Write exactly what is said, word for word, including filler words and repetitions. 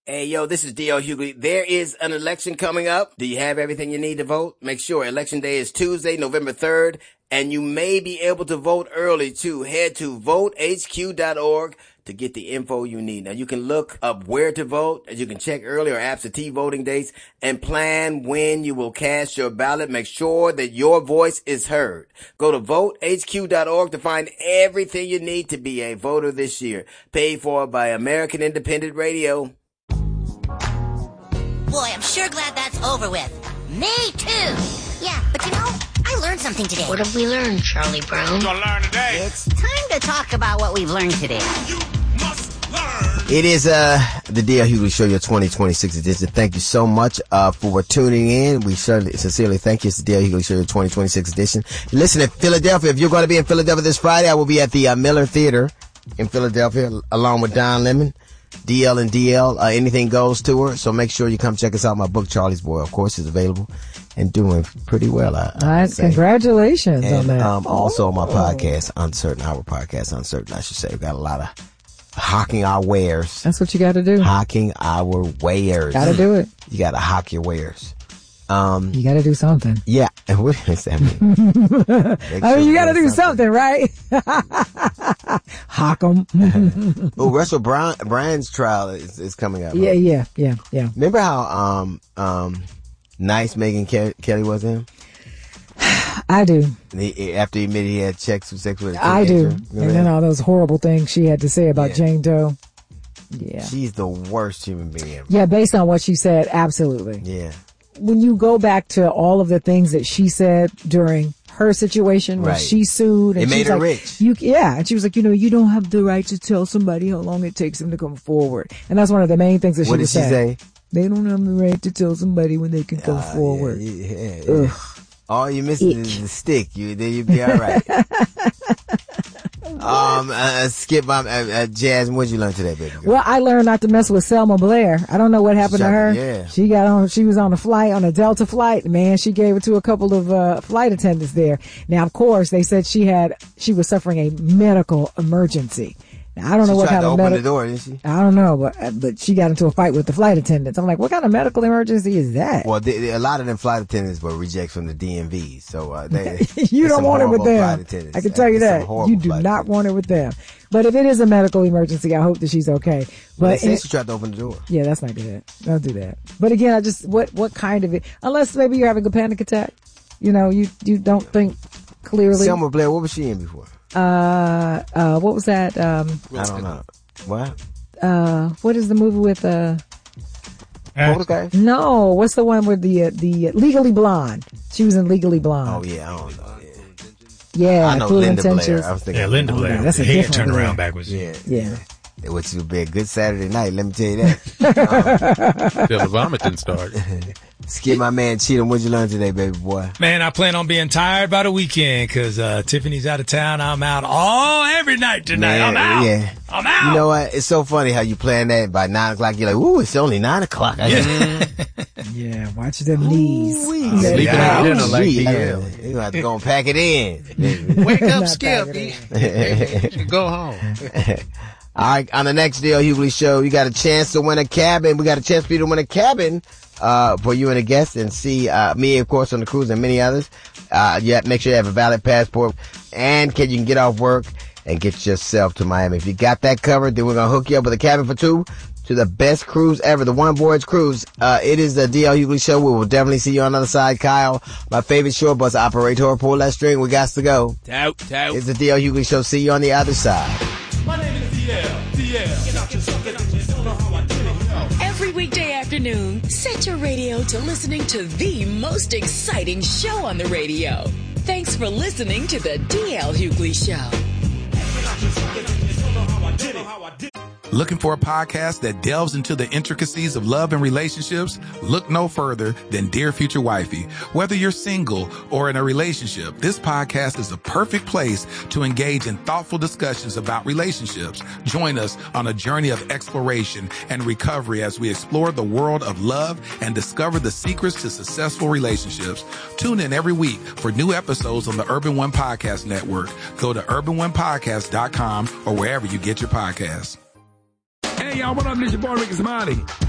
Hey, yo, this is D L Hughley. There is an election coming up. Do you have everything you need to vote? Make sure Election Day is Tuesday, November third, and you may be able to vote early, too. Head to vote h q dot org to get the info you need. Now, you can look up where to vote, as you can check early or absentee voting dates, and plan when you will cast your ballot. Make sure that your voice is heard. Go to vote h q dot org to find everything you need to be a voter this year. Paid for by American Independent Radio. Boy, I'm sure glad that's over with. Me too. Yeah, but you know, I learned something today. What have we learned, Charlie Brown? We're gonna learn today. It's time to talk about what we've learned today. You must learn. It is uh the D L Hughley Show, your twenty twenty-six edition. Thank you so much uh for tuning in. We certainly sincerely thank you. It's the D L Hughley Show, your twenty twenty-six edition. Listen, in Philadelphia, if you're going to be in Philadelphia this Friday, I will be at the uh, Miller Theater in Philadelphia along with Don Lemon. D L and D L, uh, Anything Goes tour. So make sure you come check us out. My book, Charlie's Boy, of course, is available and doing pretty well. I, nice. Congratulations and, on that. Um, also oh. my podcast, Uncertain, our podcast, Uncertain, I should say. We've got a lot of hawking our wares. That's what you got to do. Hawking our wares. Got to do it. You got to hawk your wares. Um, you got to do something. Yeah. What does that mean? I mean, you got to do something, something right? Hawk them. Oh, Russell Brown, Brand's trial is, is coming up. Yeah, right? yeah, yeah, yeah. Remember how um um nice Megyn Ke- Kelly was to him? I do. He, after he admitted he had sex with sex with a I do. Remember and then that? all those horrible things she had to say about yeah. Jane Doe. Yeah. She's the worst human being ever. Yeah, based on what she said, absolutely. Yeah. When you go back to all of the things that she said during her situation when right. she sued and it she made was her like, rich. You, yeah, and she was like, you know, you don't have the right to tell somebody how long it takes them to come forward. And that's one of the main things that she what was did she saying. say? They don't have the right to tell somebody when they can come uh, forward. Yeah, yeah, yeah. Ugh. All you missing is the stick. You then you'll be all right. um, uh, skip my uh, uh, Jasmine. What'd you learn today, baby girl? Well, I learned not to mess with Selma Blair. I don't know what happened Shut to her. Yeah. She got on. She was on a flight on a Delta flight. Man, she gave it to a couple of uh, flight attendants there. Now, of course, they said she had she was suffering a medical emergency. Now, I don't she know what tried kind to of open medical. the door, didn't she? I don't know, but but she got into a fight with the flight attendants. I'm like, what kind of medical emergency is that? Well, they, they, a lot of them flight attendants were rejects from the D M V, so uh, they, you don't want it with them. I can tell you that you do not want it with them. But if it is a medical emergency, I hope that she's okay. But well, they said it, she tried to open the door. Yeah, that's not good. Don't do that. But again, I just what what kind of it? Unless maybe you're having a panic attack. You know, you you don't think clearly. Selma Blair, what was she in before? Uh, uh, what was that? Um, I don't know. What? Uh, what is the movie with uh? Poltergeist? No, what's the one with the uh, the uh, Legally Blonde? She was in Legally Blonde. Oh yeah, I don't know. Yeah, I know Cruel Linda Intentions. Blair. I was thinking yeah, Linda Blair. No, that's a head different turned Blair. around backwards. Yeah, yeah. yeah. Which would be a good Saturday night. Let me tell you that. um, Till the vomiting started. Skip my man Cheatham. What'd you learn today, baby boy? Man, I plan on being tired by the weekend because uh, Tiffany's out of town. I'm out all every night tonight. Man, I'm out. Yeah. I'm out. You know what? It's so funny how you plan that by nine o'clock. You're like, ooh, it's only nine o'clock. Yeah, watch them knees. Ooh, Sleeping at dinner like You're yeah. going to have to go and pack it in. Wake up, Not Skip. packing Go home. All right, on the next D L Hughley Show, you got a chance to win a cabin. We got a chance for you to win a cabin uh for you and a guest and see uh me, of course, on the cruise and many others. Uh, you have to make sure you have a valid passport and can you can get off work and get yourself to Miami. If you got that covered, then we're going to hook you up with a cabin for two to the best cruise ever, the One Voyage Cruise. Uh, it is the D L Hughley Show. We will definitely see you on the other side. Kyle, my favorite short bus operator, pull that string. We got to go. Tout, tout. It's the D L Hughley Show. See you on the other side. My name is D L. D L. Every weekday afternoon, set your radio to listening to the most exciting show on the radio. Thanks for listening to the D L Hughley Show. Looking for a podcast that delves into the intricacies of love and relationships? Look no further than Dear Future Wifey. Whether you're single or in a relationship, this podcast is the perfect place to engage in thoughtful discussions about relationships. Join us on a journey of exploration and recovery as we explore the world of love and discover the secrets to successful relationships. Tune in every week for new episodes on the Urban One Podcast Network. Go to urban one podcast dot com or wherever you get your podcasts. Hey, y'all, what up? This your boy, Ricky Smiley.